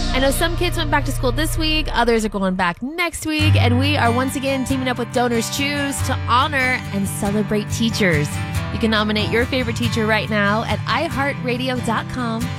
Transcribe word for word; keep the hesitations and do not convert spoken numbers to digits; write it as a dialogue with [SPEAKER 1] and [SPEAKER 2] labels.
[SPEAKER 1] I know some kids went back to school this week, others are going back next week, and we are once again teaming up with Donors Choose to honor and celebrate teachers. You can nominate your favorite teacher right now at iHeartRadio.com